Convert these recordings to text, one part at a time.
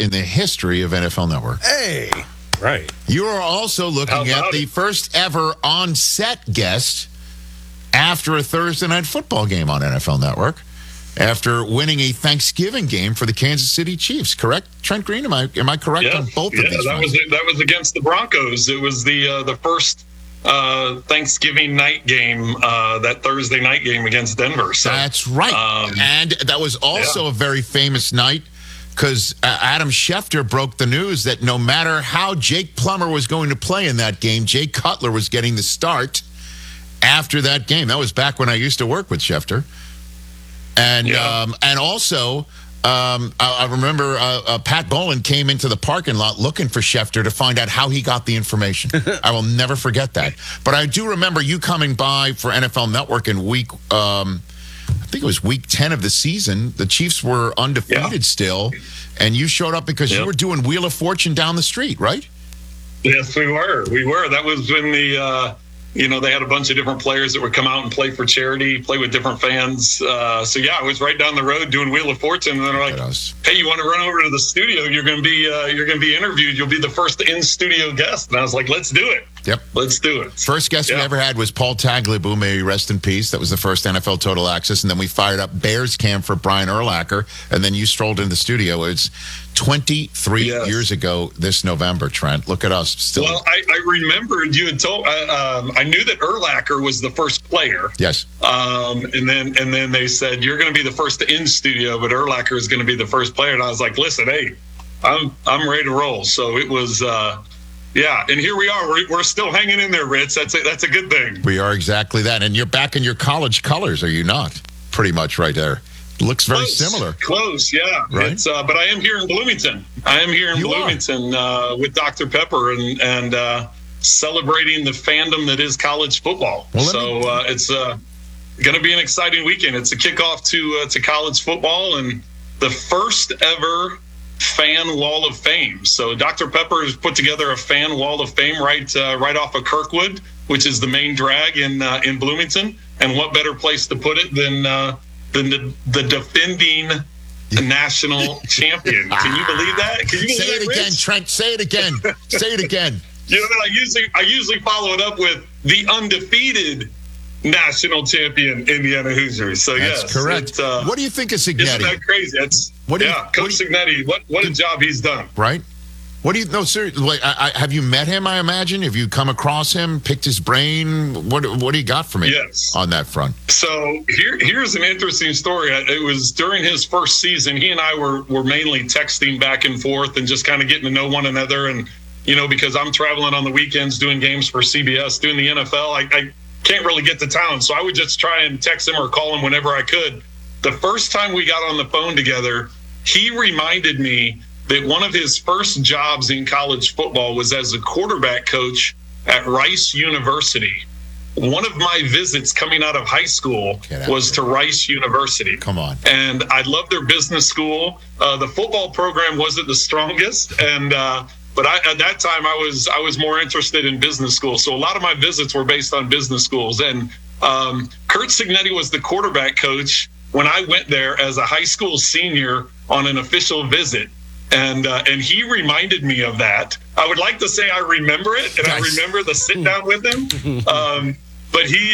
in the history of NFL Network. Hey, right. You are also looking at the first ever on-set guest after a Thursday night football game on NFL Network, after winning a Thanksgiving game for the Kansas City Chiefs. Correct, Trent Green? Am I correct on both of these? That was against the Broncos. It was the first Thanksgiving night game, that Thursday night game against Denver. So that's right, and that was also a very famous night because Adam Schefter broke the news that no matter how Jake Plummer was going to play in that game, Jay Cutler was getting the start after that game. That was back when I used to work with Schefter. And also, I remember Pat Bowlen came into the parking lot looking for Schefter to find out how he got the information. I will never forget that. But I do remember you coming by for NFL Network in I think it was week 10 of the season. The Chiefs were undefeated still, and you showed up because you were doing Wheel of Fortune down the street, right? Yes, we were. That was when they had a bunch of different players that would come out and play for charity, play with different fans. I was right down the road doing Wheel of Fortune, and they're like, "Hey, you want to run over to the studio? You're going to be interviewed. You'll be the first in-studio guest." And I was like, "Let's do it." Yep, let's do it. First guest we ever had was Paul Tagliabue, may he rest in peace. That was the first NFL Total Access, and then we fired up Bears Camp for Brian Urlacher, and then you strolled into the studio. It's 23 years ago this November, Trent. Look at us still. Well, I remembered you had told. I knew that Urlacher was the first player. Yes. And then they said you're going to be the first in studio, but Urlacher is going to be the first player. And I was like, listen, hey, I'm ready to roll. So it was. And here we are. We're still hanging in there, Ritz. That's a good thing. We are exactly that. And you're back in your college colors, are you not? Pretty much right there. Looks very similar. Close, yeah. Right? But I am here in Bloomington. Bloomington with Dr. Pepper and celebrating the fandom that is college football. Well, it's going to be an exciting weekend. It's a kickoff to college football and the first ever fan wall of fame. So Dr. Pepper has put together a fan wall of fame right off of Kirkwood, which is the main drag in Bloomington. And what better place to put it than the defending national champion? Can you believe that? Can you say it again, Trent? Say it again. Say it again. I usually follow it up with the undefeated national champion, Indiana Hoosiers. So that's correct. What do you think of Cignetti? Isn't that crazy? Coach Cignetti. What a job he's done. Right. What do you? No, seriously. Have you met him? I imagine. Have you come across him? Picked his brain? What do you got for me? On that front? So here's an interesting story. It was during his first season. He and I were mainly texting back and forth and just kind of getting to know one another. And because I'm traveling on the weekends doing games for CBS, doing the NFL, I can't really get to town, so I would just try and text him or call him whenever I could. The first time we got on the phone together, he reminded me that one of his first jobs in college football was as a quarterback coach at Rice University. One of my visits coming out of high school was to Rice University. Come on. And I loved their business school. The football program wasn't the strongest, but at that time, I was more interested in business school. So a lot of my visits were based on business schools. And Curt Cignetti was the quarterback coach when I went there as a high school senior on an official visit. And he reminded me of that. I would like to say I remember it, and I remember the sit down with him. But he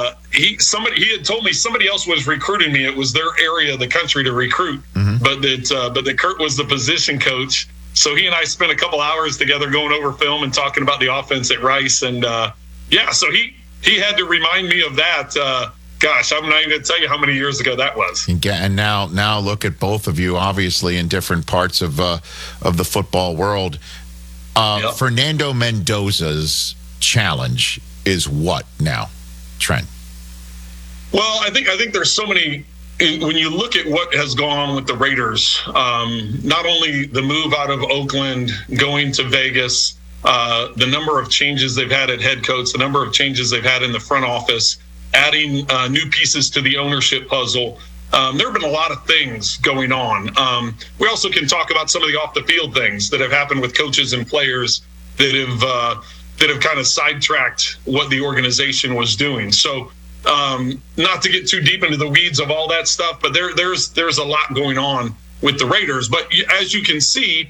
had told me somebody else was recruiting me. It was their area of the country to recruit, but that Curt was the position coach. So he and I spent a couple hours together going over film and talking about the offense at Rice. And so he had to remind me of that. Gosh, I'm not even going to tell you how many years ago that was. And now look at both of you, obviously in different parts of the football world. Fernando Mendoza's challenge is what now, Trent? Well, I think there's so many. When you look at what has gone on with the Raiders, not only the move out of Oakland, going to Vegas, the number of changes they've had at head coach, the number of changes they've had in the front office, adding new pieces to the ownership puzzle. There have been a lot of things going on. We also can talk about some of the off the field things that have happened with coaches and players that have kind of sidetracked what the organization was doing. So not to get too deep into the weeds of all that stuff, but there's a lot going on with the Raiders. But as you can see,